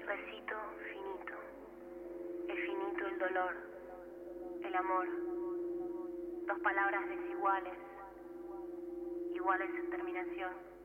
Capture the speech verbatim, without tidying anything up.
besito finito, el finito el dolor, el amor, dos palabras desiguales, iguales en terminación.